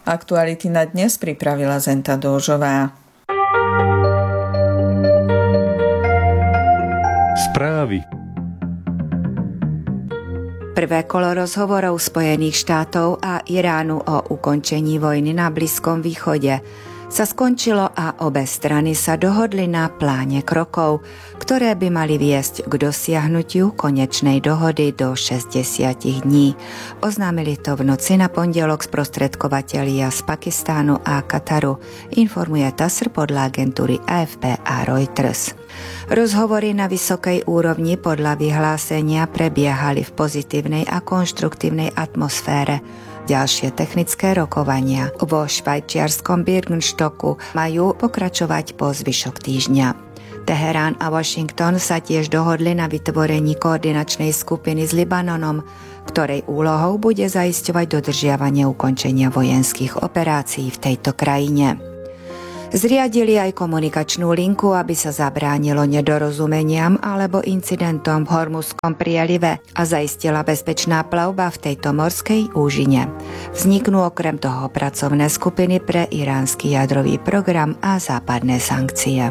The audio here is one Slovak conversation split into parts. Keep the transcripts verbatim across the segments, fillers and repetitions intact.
Aktuality na dnes pripravila Zenta Dóžová. Správy. Prvé kolo rozhovorov Spojených štátov a Iránu o ukončení vojny na Blízkom východe sa skončilo a obe strany sa dohodli na pláne krokov, ktoré by mali viesť k dosiahnutiu konečnej dohody do šesťdesiat dní. Oznámili to v noci na pondelok sprostredkovatelia z Pakistánu a Kataru, informuje TASR podľa agentúry á ef pé a Reuters. Rozhovory na vysokej úrovni podľa vyhlásenia prebiehali v pozitívnej a konštruktívnej atmosfére. Ďalšie technické rokovania vo švajčiarskom Birkenstocku majú pokračovať po zvyšok týždňa. Teherán a Washington sa tiež dohodli na vytvorení koordinačnej skupiny s Libanonom, ktorej úlohou bude zaisťovať dodržiavanie ukončenia vojenských operácií v tejto krajine. Zriadili aj komunikačnú linku, aby sa zabránilo nedorozumeniam alebo incidentom v Hormuzskom prielive a zaistila bezpečná plavba v tejto morskej úžine. Vzniknú okrem toho pracovné skupiny pre iránsky jadrový program a západné sankcie.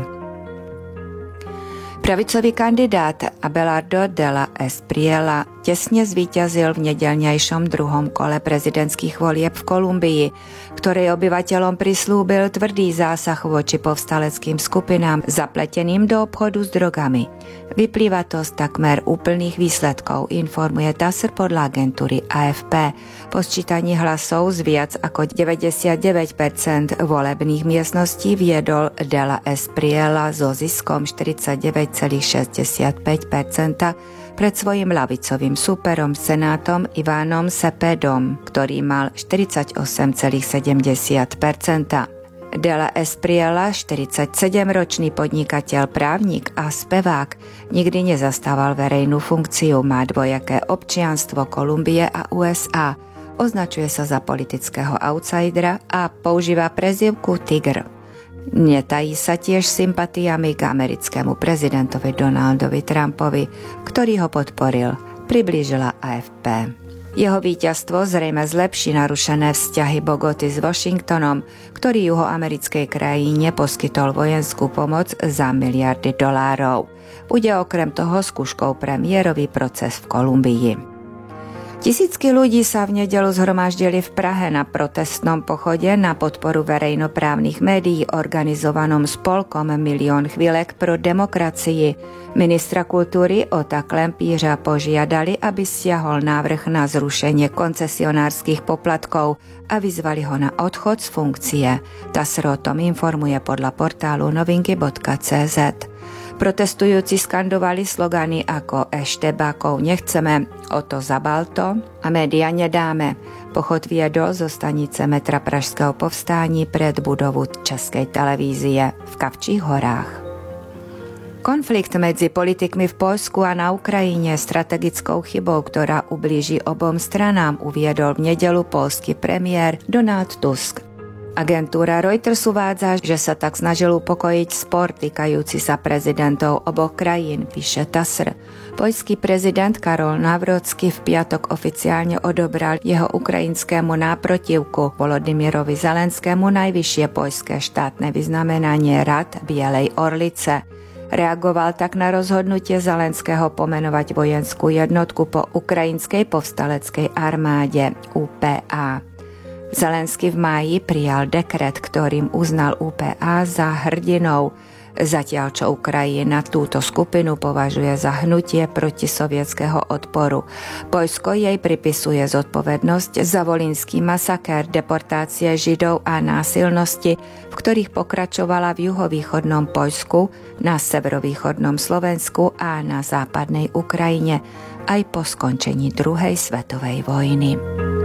Pravicový kandidát Abelardo Della Espriella tesne zvíťazil v nedeľňajšom druhom kole prezidentských volieb v Kolumbii, ktorej obyvateľom prislúbil tvrdý zásah voči povstaleckým skupinám zapleteným do obchodu s drogami. Vyplýva to z takmer úplných výsledkov, informuje TASR podľa agentúry á ef pé. Po sčítaní hlasov z viac ako deväťdesiatdeväť percent volebných miestností viedol Della Espriella so ziskom štyridsaťdeväť celá šesťdesiatpäť percent pred svojim ľavicovým súperom senátom Ivanom Cepedom, ktorý mal štyridsaťosem celá sedemdesiat percent. Della Espriella, štyridsaťsedemročný podnikateľ, právnik a spevák, nikdy nezastával verejnú funkciu, má dvojaké občianstvo Kolumbie a ú es á, označuje sa za politického outsidera a používa prezývku Tigr. Netají sa tiež sympatiami k americkému prezidentovi Donaldovi Trumpovi, ktorý ho podporil, priblížila á ef pé. Jeho víťazstvo zrejme zlepší narušené vzťahy Bogoty s Washingtonom, ktorý juhoamerickej krajine poskytol vojenskú pomoc za miliardy dolárov. Bude okrem toho skúškou pre mierový proces v Kolumbii. Tisícky ľudí sa v nedeľu zhromaždili v Prahe na protestnom pochode na podporu verejnoprávnych médií organizovanom spolkom Milión chvíľek pro demokracii. Ministra kultúry Ota Klempířa požiadali, aby stiahol návrh na zrušenie koncesionárskych poplatkov a vyzvali ho na odchod z funkcie. TASR o tom informuje podľa portálu novinky bodka cé zet. Protestujúci skandovali slogany ako Eštebákov nechceme, Oto zabal to a média nedáme. Pochod viedol zo stanice metra Pražského povstání pred budovu Českej televízie v Kavčích horách. Konflikt medzi politikmi v Poľsku a na Ukrajine strategickou chybou, ktorá ublíži obom stranám, uviedol v nedeľu poľský premiér Donald Tusk. Agentúra Reuters uvádza, že sa tak snažil upokojiť spor týkajúci sa prezidentov oboch krajín, píše TASR. Poľský prezident Karol Nawrocki v piatok oficiálne odobral jeho ukrajinskému náprotivku Volodymyrovi Zelenskému najvyššie poľské štátne vyznamenanie Rad Bielej orlice. Reagoval tak na rozhodnutie Zelenského pomenovať vojenskú jednotku po ukrajinskej povstaleckej armáde ú pé á. Zelenský v máji prijal dekret, ktorým uznal ú pé á za hrdinou, zatiaľ čo Ukrajina túto skupinu považuje za hnutie proti sovietskeho odporu. Poľsko jej pripisuje zodpovednosť za volinský masakér, deportácie Židov a násilnosti, v ktorých pokračovala v juhovýchodnom Poľsku, na severovýchodnom Slovensku a na západnej Ukrajine aj po skončení druhej svetovej vojny.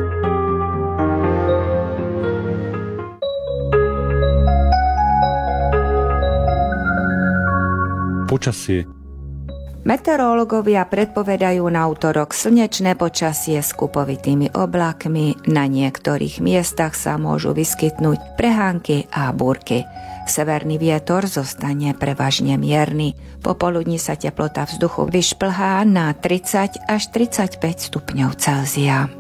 Počasie. Meteorológovia predpovedajú na utorok slnečné počasie s kupovitými oblakmi, na niektorých miestach sa môžu vyskytnúť prehánky a búrky. Severný vietor zostane prevažne mierny. Popoludní sa teplota vzduchu vyšplhá na tridsať až tridsaťpäť stupňov Celzia.